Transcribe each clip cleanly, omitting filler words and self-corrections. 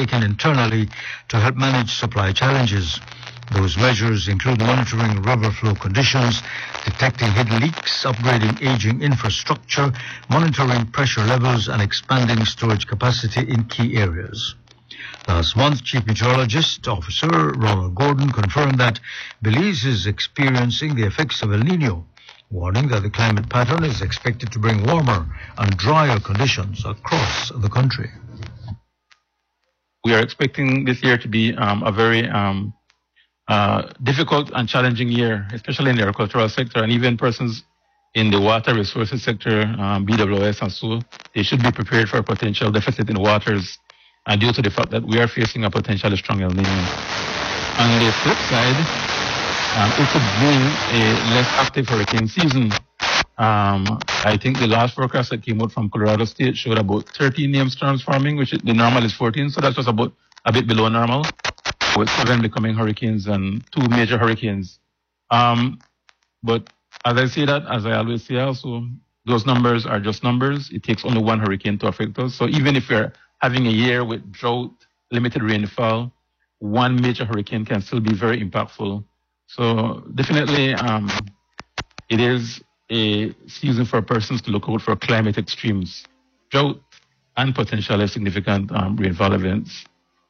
taken internally to help manage supply challenges. Those measures include monitoring river flow conditions, detecting hidden leaks, upgrading aging infrastructure, monitoring pressure levels, and expanding storage capacity in key areas. Last month, Chief Meteorologist Officer Ronald Gordon confirmed that Belize is experiencing the effects of El Nino, warning that the climate pattern is expected to bring warmer and drier conditions across the country. We are expecting this year to be a very difficult and challenging year, especially in the agricultural sector, and even persons in the water resources sector, BWS and so, they should be prepared for a potential deficit in waters due to the fact that we are facing a potentially strong El Nino. On the flip side, it could bring a less active hurricane season. I think the last forecast that came out from Colorado State showed about 13 named storms forming, which the normal is 14, so that's just about a bit below normal, with 7 becoming hurricanes and 2 major hurricanes. But as I say that, as I always say also, those numbers are just numbers. It takes only 1 hurricane to affect us. So even if we're having a year with drought, limited rainfall, 1 major hurricane can still be very impactful. So definitely it is a season for persons to look out for climate extremes, drought, and potentially significant rainfall events.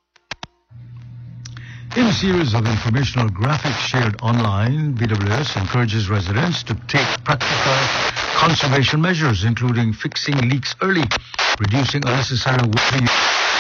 In a series of informational graphics shared online, BWS encourages residents to take practical conservation measures, including fixing leaks early, reducing unnecessary water use,